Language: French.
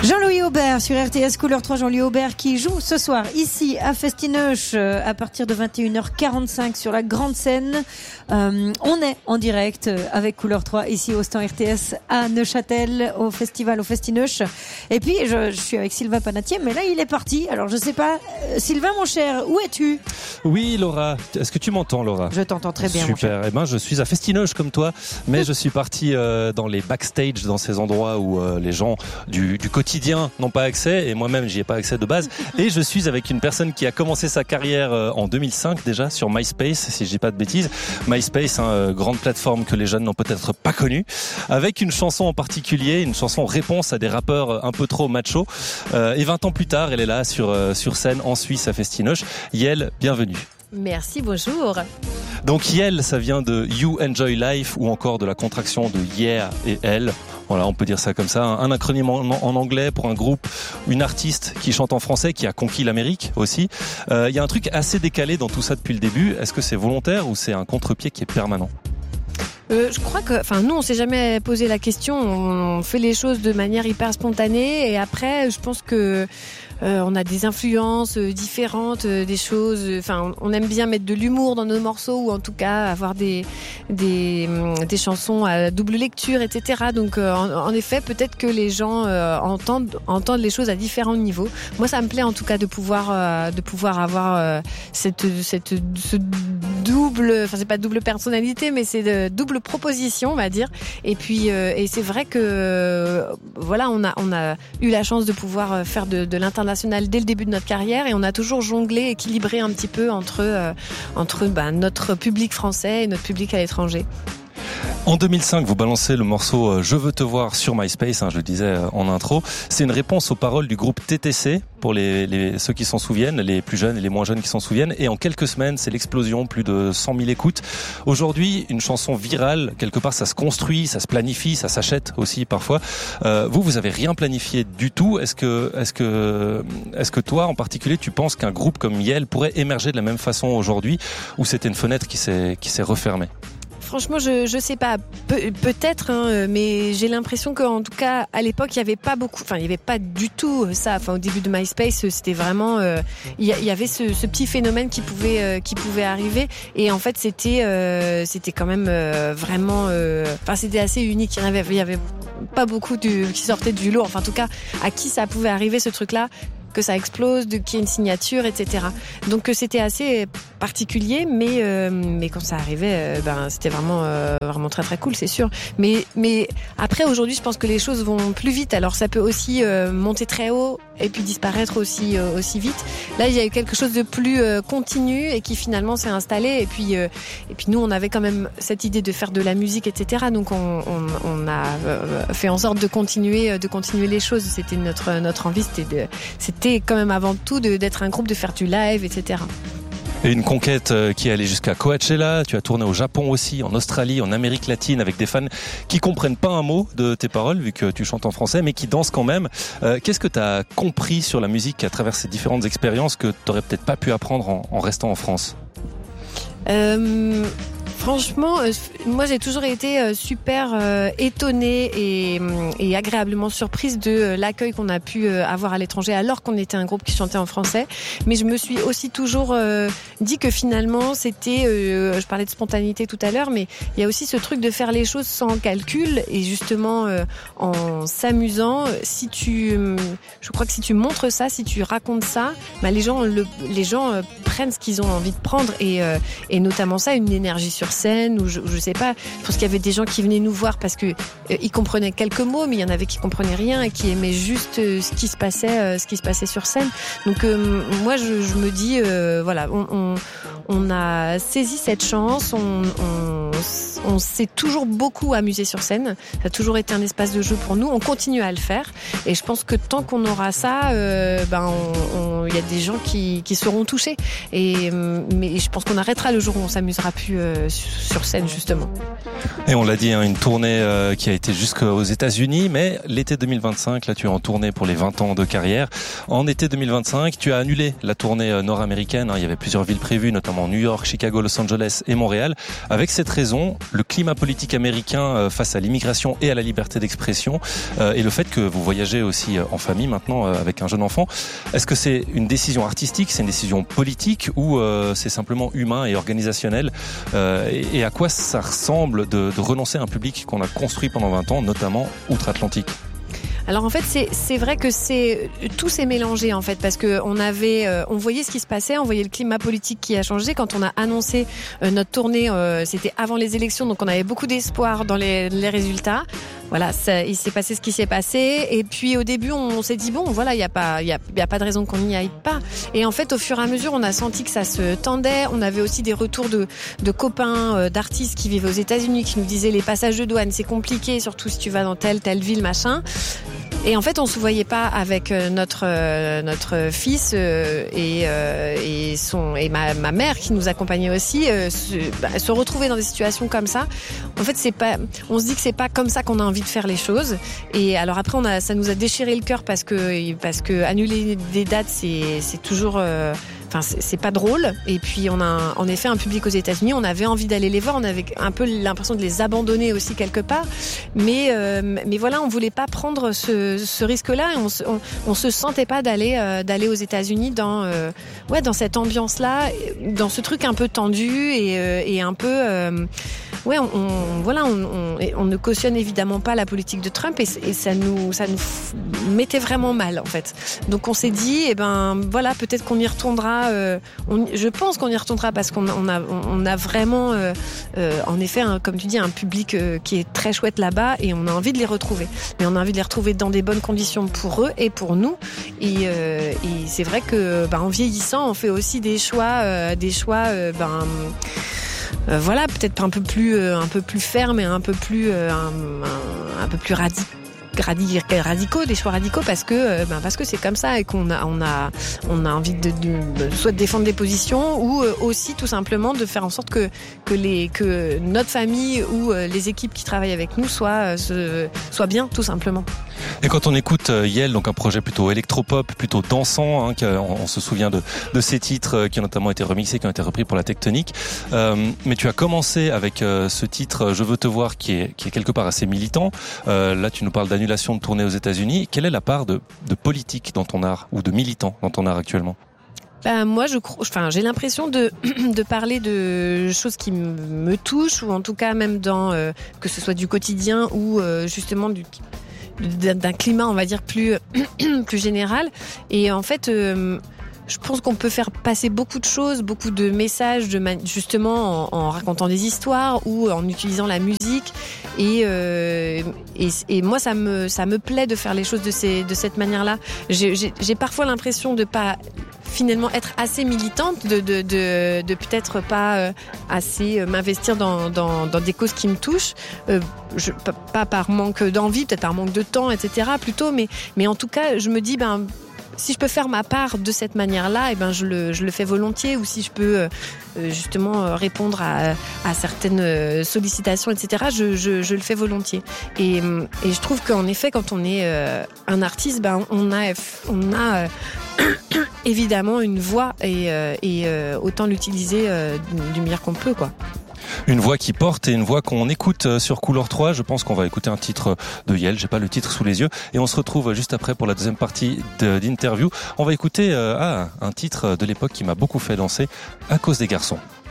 Jean-Louis Aubert sur RTS Couleur 3. Jean-Louis Aubert qui joue ce soir ici à Festinoche à partir de 21h45 sur la grande scène. On est en direct avec Couleur 3 ici au stand RTS à Neuchâtel au festival au Festinoche. Et puis je suis avec Sylvain Panatier, mais là il est parti. Alors je sais pas, Sylvain mon cher, où es-tu? Oui Laura, est-ce que tu m'entends Laura? Je t'entends très bien. Super. Eh ben je suis à Festinoche comme toi, mais je suis parti dans les backstage, dans ces endroits où les gens du quotidien n'ont pas accès, et moi-même j'y ai pas accès de base. Et je suis avec une personne qui a commencé sa carrière en 2005 déjà sur MySpace, si je dis pas de bêtises. MySpace, grande plateforme que les jeunes n'ont peut-être pas connue, avec une chanson en particulier, une chanson réponse à des rappeurs un peu trop macho. Et 20 ans plus tard, elle est là sur scène en Suisse à Festinoche. Yael, bienvenue. Merci, bonjour. Donc Yael, ça vient de You Enjoy Life ou encore de la contraction de Yeah et Elle. Voilà, on peut dire ça comme ça. Un acronyme en anglais pour un groupe, une artiste qui chante en français, qui a conquis l'Amérique aussi. Il y a un truc assez décalé dans tout ça depuis le début. Est-ce que c'est volontaire ou c'est un contre-pied qui est permanent ? Je crois que, nous, on s'est jamais posé la question. On fait les choses de manière hyper spontanée, et après, je pense que on a des influences différentes, des choses. On aime bien mettre de l'humour dans nos morceaux, ou en tout cas avoir des chansons à double lecture, etc. Donc, en effet, peut-être que les gens entendent les choses à différents niveaux. Moi, ça me plaît en tout cas de pouvoir avoir ce double. Enfin, c'est pas double personnalité, mais c'est de double proposition, on va dire. Et puis, et c'est vrai que voilà, on a eu la chance de pouvoir faire de l'international dès le début de notre carrière, et on a toujours jonglé, équilibré un petit peu entre notre public français et notre public à l'étranger. En 2005, vous balancez le morceau Je veux te voir sur MySpace, je le disais en intro. C'est une réponse aux paroles du groupe TTC, pour ceux qui s'en souviennent, les plus jeunes et les moins jeunes qui s'en souviennent. Et en quelques semaines, c'est l'explosion, plus de 100 000 écoutes. Aujourd'hui, une chanson virale, quelque part, ça se construit, ça se planifie, ça s'achète aussi parfois. Vous avez rien planifié du tout. Est-ce que toi, en particulier, tu penses qu'un groupe comme Yael pourrait émerger de la même façon aujourd'hui, ou c'était une fenêtre qui s'est refermée? Franchement, je sais pas, peut-être, mais j'ai l'impression qu'en tout cas à l'époque il y avait pas du tout ça. Au début de MySpace, c'était vraiment, il y avait ce petit phénomène qui pouvait arriver, et en fait c'était quand même vraiment, c'était assez unique. Il y avait pas beaucoup qui sortaient du lot. En tout cas, à qui ça pouvait arriver ce truc-là, que ça explose, qu'il y ait une signature, etc. Donc c'était assez particulier, mais quand ça arrivait, c'était vraiment très très cool, c'est sûr. Mais après, aujourd'hui, je pense que les choses vont plus vite. Alors ça peut aussi monter très haut et puis disparaître aussi vite. Là, il y a eu quelque chose de plus continu et qui finalement s'est installé. Et puis nous, on avait quand même cette idée de faire de la musique, etc. Donc on a fait en sorte de continuer les choses. C'était notre envie, c'était quand même avant tout d'être un groupe, de faire du live, etc. Et une conquête qui est allée jusqu'à Coachella. Tu as tourné au Japon aussi, en Australie, en Amérique latine, avec des fans qui comprennent pas un mot de tes paroles, vu que tu chantes en français, mais qui dansent quand même. Qu'est-ce que tu as compris sur la musique à travers ces différentes expériences que tu n'aurais peut-être pas pu apprendre en restant en France? Franchement, moi j'ai toujours été super étonnée et agréablement surprise de l'accueil qu'on a pu avoir à l'étranger, alors qu'on était un groupe qui chantait en français. Mais je me suis aussi toujours dit que finalement c'était, je parlais de spontanéité tout à l'heure, mais il y a aussi ce truc de faire les choses sans calcul, et justement en s'amusant. Je crois que si tu montres ça, si tu racontes ça, les gens prennent ce qu'ils ont envie de prendre, et notamment ça, une énergie sur scène, ou je sais pas. Je pense qu'il y avait des gens qui venaient nous voir parce que ils comprenaient quelques mots, mais il y en avait qui comprenaient rien et qui aimaient juste ce qui se passait sur scène. Donc moi je me dis voilà, on a saisi cette chance, on s'est toujours beaucoup amusé sur scène. Ça a toujours été un espace de jeu pour nous. On continue à le faire, et je pense que tant qu'on aura ça, il y a des gens qui seront touchés. Mais je pense qu'on arrêtera le jour où on s'amusera plus sur scène, justement. Et on l'a dit, une tournée qui a été jusqu'aux États-Unis, mais l'été 2025, là tu es en tournée pour les 20 ans de carrière. En été 2025, tu as annulé la tournée nord-américaine. Il y avait plusieurs villes prévues, notamment New York, Chicago, Los Angeles et Montréal. Avec cette raison, raison, le climat politique américain face à l'immigration et à la liberté d'expression, et le fait que vous voyagez aussi en famille maintenant avec un jeune enfant. Est-ce que c'est une décision artistique, c'est une décision politique ou c'est simplement humain et organisationnel, et à quoi ça ressemble de renoncer à un public qu'on a construit pendant 20 ans, notamment outre-Atlantique? Alors en fait c'est vrai que tout s'est mélangé en fait, parce que on voyait ce qui se passait, on voyait le climat politique qui a changé quand on a annoncé notre tournée. C'était avant les élections, donc on avait beaucoup d'espoir dans les résultats. Voilà, il s'est passé ce qui s'est passé. Et puis au début, on s'est dit bon, voilà, il y a pas de raison qu'on n'y aille pas. Et en fait, au fur et à mesure, on a senti que ça se tendait. On avait aussi des retours de copains, d'artistes qui vivent aux États-Unis, qui nous disaient les passages de douane, c'est compliqué, surtout si tu vas dans telle ville, machin. Et en fait, on se voyait pas avec notre fils et ma mère qui nous accompagnait aussi se retrouver dans des situations comme ça. En fait, on se dit que c'est pas comme ça qu'on a envie de faire les choses. Et alors après, ça nous a déchiré le cœur parce que annuler des dates, c'est toujours c'est pas drôle. Et puis on a en effet un public aux États-Unis. On avait envie d'aller les voir. On avait un peu l'impression de les abandonner aussi quelque part. Mais voilà, on voulait pas prendre ce risque-là. Et on se sentait pas d'aller aux États-Unis dans cette ambiance-là, dans ce truc un peu tendu et un peu. On ne cautionne évidemment pas la politique de Trump et ça nous mettait vraiment mal en fait. Donc on s'est dit peut-être qu'on y retournera. Je pense qu'on y retournera parce qu'on a vraiment en effet comme tu dis un public qui est très chouette là-bas et on a envie de les retrouver. Mais on a envie de les retrouver dans des bonnes conditions pour eux et pour nous. Et c'est vrai que en vieillissant, on fait aussi des choix peut-être un peu plus ferme et un peu plus radicaux, des choix radicaux parce que c'est comme ça et qu'on a envie de soit de défendre des positions ou aussi tout simplement de faire en sorte que notre famille ou les équipes qui travaillent avec nous soient bien tout simplement. Et quand on écoute Yell, donc un projet plutôt électropop, plutôt dansant, on se souvient de ces titres qui ont notamment été remixés, qui ont été repris pour la Tectonique. Mais tu as commencé avec ce titre Je veux te voir qui est quelque part assez militant. Là, tu nous parles d'annulation de tournée aux États-Unis. Quelle est la part de politique dans ton art ou de militant dans ton art actuellement? Moi, j'ai l'impression de parler de choses qui me touchent ou en tout cas même dans que ce soit du quotidien ou justement d'un climat, on va dire plus général. Et en fait, je pense qu'on peut faire passer beaucoup de choses, beaucoup de messages, justement en racontant des histoires ou en utilisant la musique. Et moi, ça me plaît de faire les choses de cette manière-là. J'ai parfois l'impression de pas finalement être assez militante, de peut-être pas assez m'investir dans des causes qui me touchent, pas par manque d'envie, peut-être par manque de temps, etc. plutôt, mais en tout cas, je me dis si je peux faire ma part de cette manière-là, je le fais volontiers. Ou si je peux justement répondre à certaines sollicitations, etc. Je le fais volontiers. Et je trouve qu'en effet, quand on est un artiste, on a évidemment une voix et autant l'utiliser du meilleur qu'on peut, quoi. Une voix qui porte et une voix qu'on écoute sur Couleur 3. Je pense qu'on va écouter un titre de Yell. J'ai pas le titre sous les yeux. Et on se retrouve juste après pour la deuxième partie d'interview. On va écouter un titre de l'époque qui m'a beaucoup fait danser, À cause des garçons.